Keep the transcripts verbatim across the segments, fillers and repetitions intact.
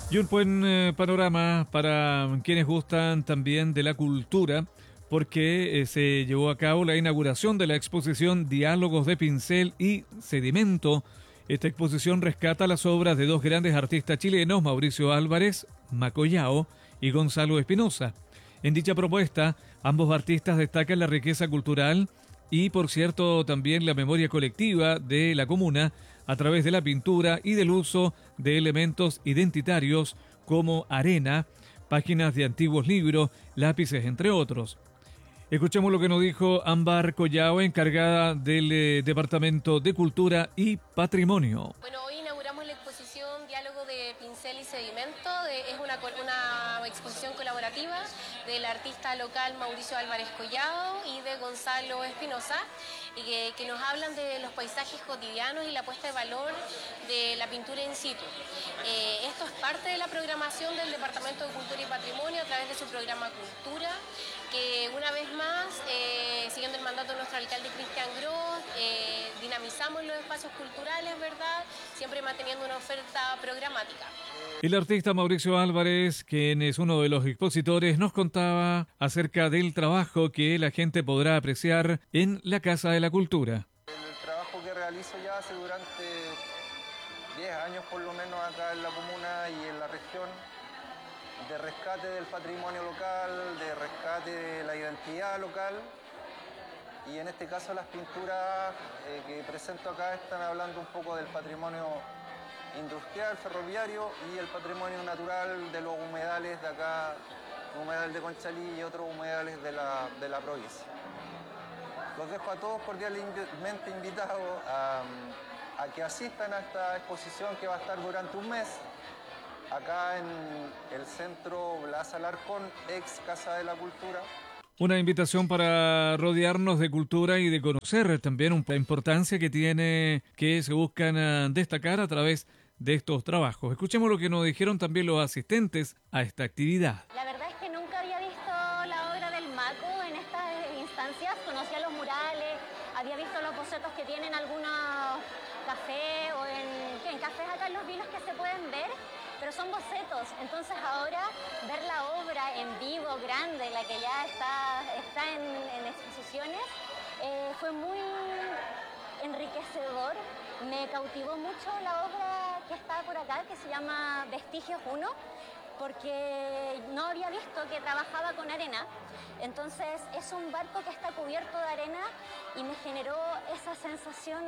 Y un buen eh, panorama para quienes gustan también de la cultura, porque eh, se llevó a cabo la inauguración de la exposición Diálogos de Pincel y Sedimento. Esta exposición rescata las obras de dos grandes artistas chilenos, Mauricio Álvarez, Macollao, y Gonzalo Espinosa. En dicha propuesta, ambos artistas destacan la riqueza cultural y, por cierto, también la memoria colectiva de la comuna a través de la pintura y del uso de elementos identitarios como arena, páginas de antiguos libros, lápices, entre otros. Escuchemos lo que nos dijo Ámbar Collao, encargada del eh, Departamento de Cultura y Patrimonio. Bueno, hoy inauguramos la exposición Diálogo de Pincel y Sedimento. De, es una, una exposición colaborativa del artista local Mauricio Álvarez Collao y de Gonzalo Espinosa, y que, que nos hablan de los paisajes cotidianos y la puesta de valor de la pintura in situ. Eh, esto es parte de la programación del Departamento de Cultura y Patrimonio a través de su programa Cultura, que una vez más, eh, siguiendo el mandato de nuestro alcalde Cristian Gross, eh, dinamizamos los espacios culturales, ¿verdad? Siempre manteniendo una oferta programática. El artista Mauricio Álvarez, quien es uno de los expositores, nos contaba acerca del trabajo que la gente podrá apreciar en la Casa de la Cultura. El trabajo que realizo ya hace durante diez años por lo menos acá en la comuna y en la región, de rescate del patrimonio local, de rescate de la identidad local, y en este caso las pinturas eh, que presento acá están hablando un poco del patrimonio industrial, ferroviario y el patrimonio natural de los humedales de acá, humedal de Conchalí y otros humedales de la, de la provincia. Los dejo a todos cordialmente invitados a, a que asistan a esta exposición que va a estar durante un mes acá en el Centro Blas Alarcón, ex Casa de la Cultura. Una invitación para rodearnos de cultura y de conocer también la importancia que tiene, que se buscan uh, destacar a través de estos trabajos. Escuchemos lo que nos dijeron también los asistentes a esta actividad. La verdad es que nunca había visto la obra del Maco en estas instancias. Conocía los murales, había visto los bocetos que tienen algunos cafés o en, en cafés acá en Los Vilos que se pueden ver, pero son bocetos. Entonces ahora ver la obra en vivo, grande, la que ya está, está en, en exposiciones, eh, fue muy enriquecedor. Me cautivó mucho la obra que está por acá, que se llama Vestigios uno, porque no había visto que trabajaba con arena. Entonces es un barco que está cubierto de arena y me generó esa sensación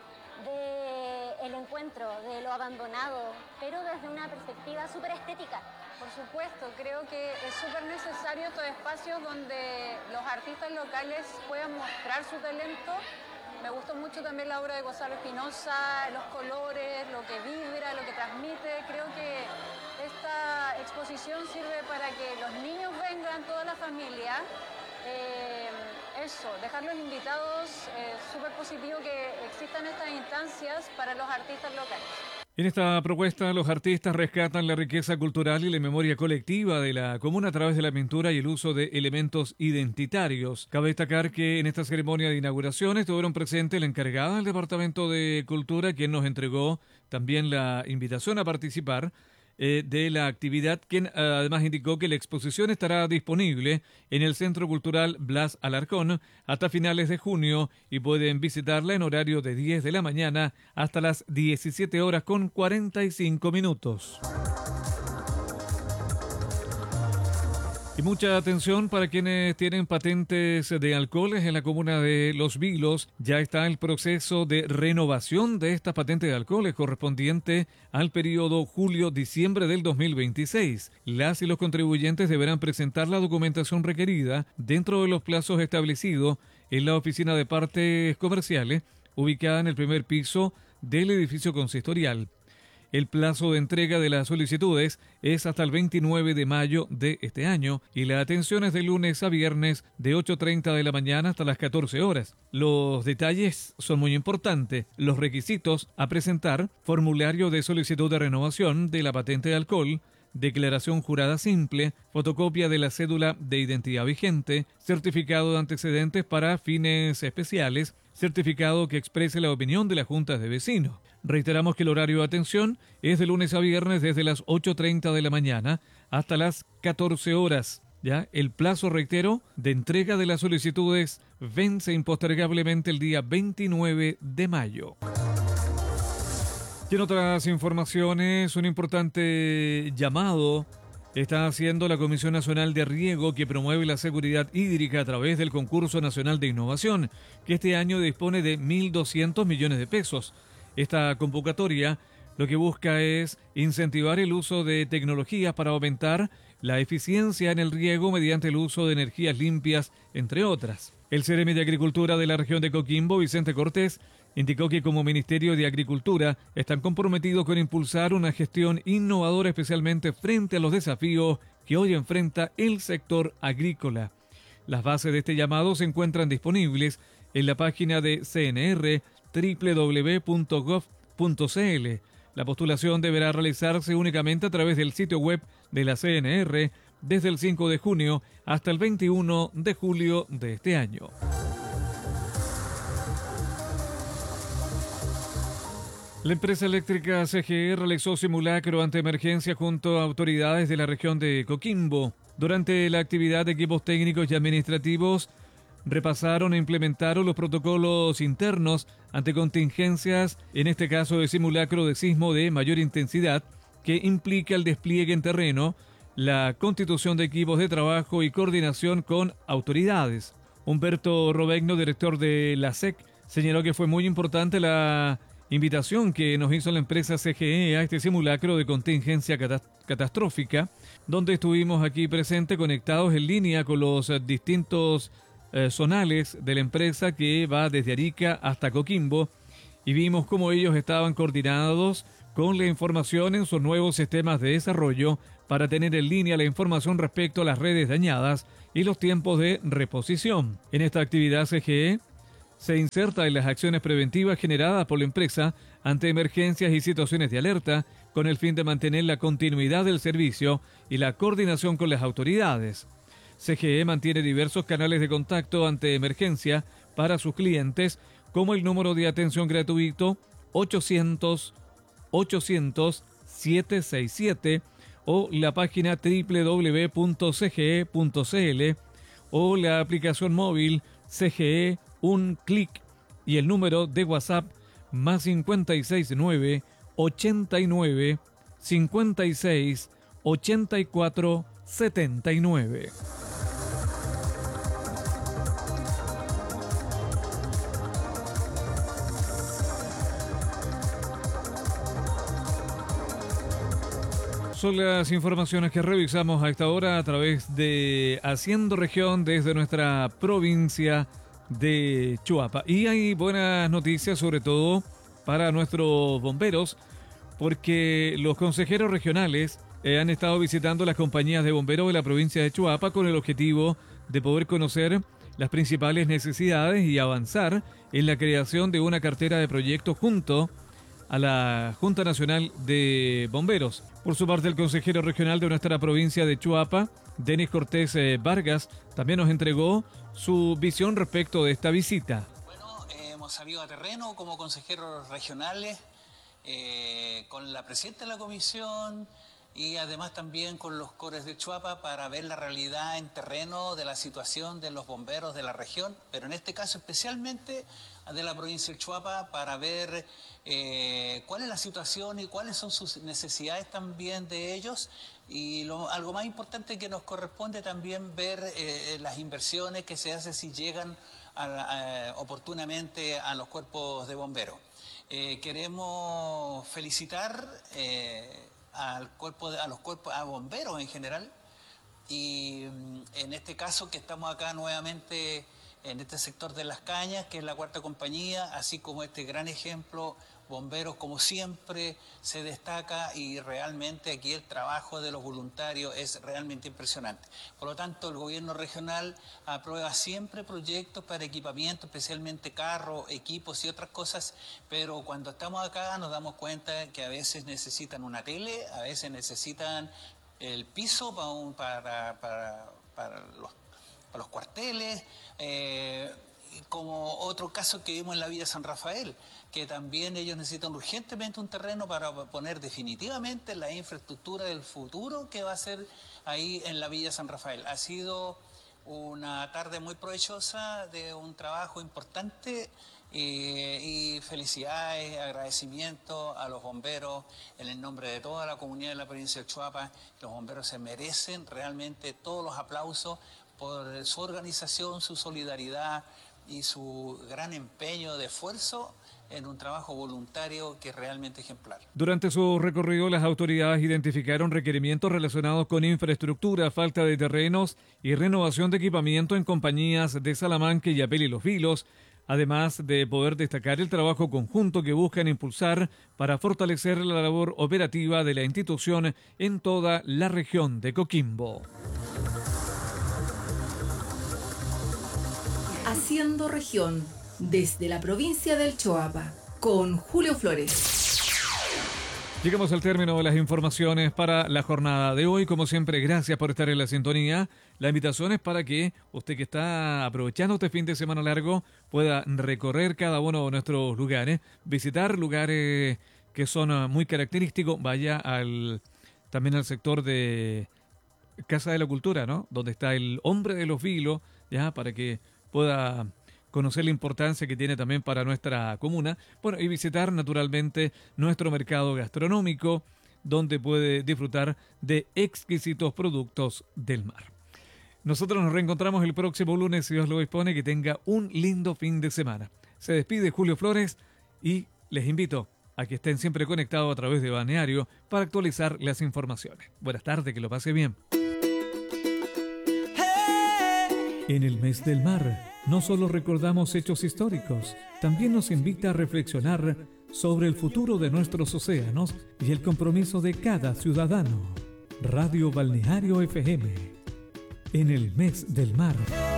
de el encuentro, de lo abandonado, pero desde una perspectiva súper estética. Por supuesto, creo que es súper necesario estos espacios donde los artistas locales puedan mostrar su talento. Me gustó mucho también la obra de Gonzalo Espinosa, los colores, lo que vibra, lo que transmite. Creo que esta exposición sirve para que los niños vengan, toda la familia. Eh, eso, dejarlos invitados, es súper positivo que existan estas instancias para los artistas locales. En esta propuesta, los artistas rescatan la riqueza cultural y la memoria colectiva de la comuna a través de la pintura y el uso de elementos identitarios. Cabe destacar que en esta ceremonia de inauguración estuvieron presentes la encargada del Departamento de Cultura, quien nos entregó también la invitación a participar eh, de la actividad, quien además indicó que la exposición estará disponible en el Centro Cultural Blas Alarcón hasta finales de junio y pueden visitarla en horario de diez de la mañana hasta las diecisiete horas con cuarenta y cinco minutos. Y mucha atención para quienes tienen patentes de alcoholes en la comuna de Los Vilos. Ya está el proceso de renovación de estas patentes de alcoholes correspondiente al periodo julio-diciembre del dos mil veintiséis. Las y los contribuyentes deberán presentar la documentación requerida dentro de los plazos establecidos en la oficina de partes comerciales, ubicada en el primer piso del edificio consistorial. El plazo de entrega de las solicitudes es hasta el veintinueve de mayo de este año y la atención es de lunes a viernes de ocho y media de la mañana hasta las catorce horas. Los detalles son muy importantes. Los requisitos a presentar: formulario de solicitud de renovación de la patente de alcohol, declaración jurada simple, fotocopia de la cédula de identidad vigente, certificado de antecedentes para fines especiales, certificado que exprese la opinión de las juntas de vecinos. Reiteramos que el horario de atención es de lunes a viernes desde las ocho treinta de la mañana hasta las catorce horas. ¿Ya? El plazo, reitero, de entrega de las solicitudes vence impostergablemente el día veintinueve de mayo. Y en otras informaciones, un importante llamado está haciendo la Comisión Nacional de Riego, que promueve la seguridad hídrica a través del Concurso Nacional de Innovación, que este año dispone de mil doscientos millones de pesos. Esta convocatoria lo que busca es incentivar el uso de tecnologías para aumentar la eficiencia en el riego mediante el uso de energías limpias, entre otras. El Ceremi de Agricultura de la región de Coquimbo, Vicente Cortés, indicó que como Ministerio de Agricultura están comprometidos con impulsar una gestión innovadora, especialmente frente a los desafíos que hoy enfrenta el sector agrícola. Las bases de este llamado se encuentran disponibles en la página de C N R, doble u doble u doble u punto gov punto c l. La postulación deberá realizarse únicamente a través del sitio web de la C N R desde el cinco de junio hasta el veintiuno de julio de este año. La empresa eléctrica C G E realizó simulacro ante emergencia junto a autoridades de la región de Coquimbo. Durante la actividad, equipos técnicos y administrativos repasaron e implementaron los protocolos internos ante contingencias, en este caso de simulacro de sismo de mayor intensidad, que implica el despliegue en terreno, la constitución de equipos de trabajo y coordinación con autoridades. Humberto Robegno, director de la S E C, señaló que fue muy importante la invitación que nos hizo la empresa C G E a este simulacro de contingencia catastrófica, donde estuvimos aquí presentes, conectados en línea con los distintos eh, zonales de la empresa que va desde Arica hasta Coquimbo, y vimos cómo ellos estaban coordinados con la información en sus nuevos sistemas de desarrollo para tener en línea la información respecto a las redes dañadas y los tiempos de reposición. En esta actividad, C G E se inserta en las acciones preventivas generadas por la empresa ante emergencias y situaciones de alerta, con el fin de mantener la continuidad del servicio y la coordinación con las autoridades. C G E mantiene diversos canales de contacto ante emergencia para sus clientes, como el número de atención gratuito ochocientos, ochocientos, setecientos sesenta y siete o la página doble u doble u doble u punto c g e punto c l o la aplicación móvil C G E Un Clic y el número de WhatsApp más cincuenta y seis nueve, ochenta y nueve, cincuenta y seis, ochenta y cuatro, setenta y nueve. Son las informaciones que revisamos a esta hora a través de Haciendo Región desde nuestra provincia de Chuapa. Y hay buenas noticias, sobre todo para nuestros bomberos, porque los consejeros regionales eh, han estado visitando las compañías de bomberos de la provincia de Chuapa con el objetivo de poder conocer las principales necesidades y avanzar en la creación de una cartera de proyectos junto a la Junta Nacional de Bomberos. Por su parte, el consejero regional de nuestra provincia de Chuapa, Denis Cortés eh, Vargas, también nos entregó su visión respecto de esta visita. Bueno, eh, hemos salido a terreno como consejeros regionales, eh, con la presidenta de la comisión y además también con los cores de Chuapa para ver la realidad en terreno de la situación de los bomberos de la región, pero en este caso especialmente de la provincia de Chuapa, para ver eh, cuál es la situación y cuáles son sus necesidades también de ellos, y lo, algo más importante que nos corresponde también ver eh, las inversiones que se hacen si llegan a, a, oportunamente a los cuerpos de bomberos. Eh, queremos felicitar eh, al cuerpo de, a los cuerpos a bomberos en general, y en este caso que estamos acá nuevamente en este sector de Las Cañas, que es la cuarta compañía, así como este gran ejemplo, bomberos como siempre se destaca, y realmente aquí el trabajo de los voluntarios es realmente impresionante. Por lo tanto, el gobierno regional aprueba siempre proyectos para equipamiento, especialmente carros, equipos y otras cosas, pero cuando estamos acá nos damos cuenta que a veces necesitan una tele, a veces necesitan el piso para, un, para, para, para los para los cuarteles, eh, como otro caso que vimos en la Villa San Rafael, que también ellos necesitan urgentemente un terreno para poner definitivamente la infraestructura del futuro que va a ser ahí en la Villa San Rafael. Ha sido una tarde muy provechosa, de un trabajo importante, eh, y felicidades, agradecimiento a los bomberos en el nombre de toda la comunidad de la provincia de Choapa. Los bomberos se merecen realmente todos los aplausos por su organización, su solidaridad y su gran empeño de esfuerzo en un trabajo voluntario que es realmente ejemplar. Durante su recorrido, las autoridades identificaron requerimientos relacionados con infraestructura, falta de terrenos y renovación de equipamiento en compañías de Salamanca, Illapel y Los Vilos, además de poder destacar el trabajo conjunto que buscan impulsar para fortalecer la labor operativa de la institución en toda la región de Coquimbo. Haciendo región desde la provincia del Choapa con Julio Flores. Llegamos al término de las informaciones para la jornada de hoy. Como siempre, gracias por estar en la sintonía. La invitación es para que usted, que está aprovechando este fin de semana largo, pueda recorrer cada uno de nuestros lugares, visitar lugares que son muy característicos. Vaya al también al sector de Casa de la Cultura, ¿no? Donde está el Hombre de los Vilos, ya, para que pueda conocer la importancia que tiene también para nuestra comuna. Bueno, y visitar naturalmente nuestro mercado gastronómico, donde puede disfrutar de exquisitos productos del mar. Nosotros nos reencontramos el próximo lunes, si Dios lo dispone. Que tenga un lindo fin de semana. Se despide Julio Flores y les invito a que estén siempre conectados a través de Balneario para actualizar las informaciones. Buenas tardes, que lo pase bien. En el mes del mar, no solo recordamos hechos históricos, también nos invita a reflexionar sobre el futuro de nuestros océanos y el compromiso de cada ciudadano. Radio Balneario F M, en el mes del mar.